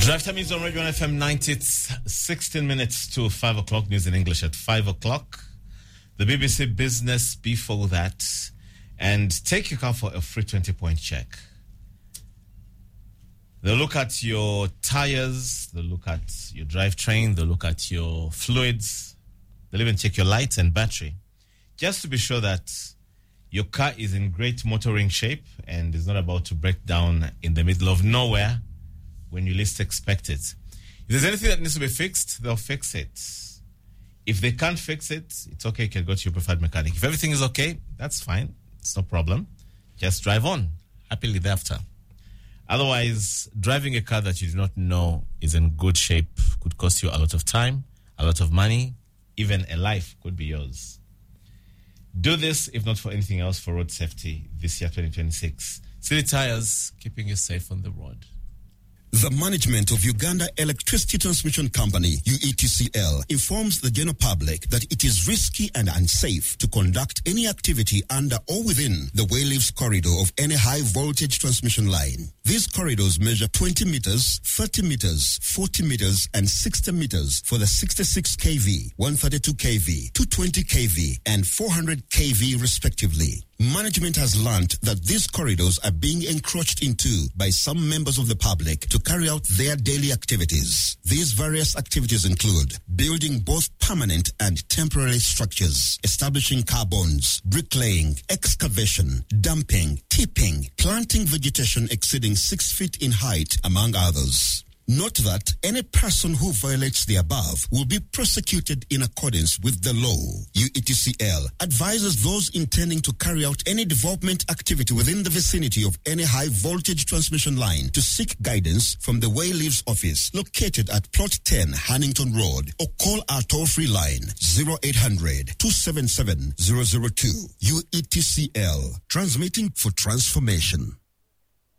Drive time is on Radio 1 FM 90. It's 16 minutes to 5 o'clock. News in English at 5 o'clock. The BBC Business before that. And take your car for a free 20-point check. They'll look at your tires. They'll look at your drivetrain. They'll look at your fluids. They'll even check your lights and battery. Just to be sure that your car is in great motoring shape and is not about to break down in the middle of nowhere when you least expect it. If there's anything that needs to be fixed, they'll fix it. If they can't fix it, it's okay. You can go to your preferred mechanic. If everything is okay, that's fine. It's no problem. Just drive on happily thereafter. Otherwise, driving a car that you do not know is in good shape could cost you a lot of time, a lot of money, even a life could be yours. Do this, if not for anything else, for road safety this year, 2026. City Tires, keeping you safe on the road. The management of Uganda Electricity Transmission Company, UETCL, informs the general public that it is risky and unsafe to conduct any activity under or within the Wayleaves corridor of any high-voltage transmission line. These corridors measure 20 meters, 30 meters, 40 meters, and 60 meters for the 66 kV, 132 kV, 220 kV, and 400 kV respectively. Management has learned that these corridors are being encroached into by some members of the public to carry out their daily activities. These various activities include building both permanent and temporary structures, establishing car bonds, bricklaying, excavation, dumping, tipping, planting vegetation exceeding 6 feet in height, among others. Note that any person who violates the above will be prosecuted in accordance with the law. UETCL advises those intending to carry out any development activity within the vicinity of any high-voltage transmission line to seek guidance from the Wayleaves office located at Plot 10, Hannington Road, or call our toll-free line 0800-277-002. UETCL, transmitting for transformation.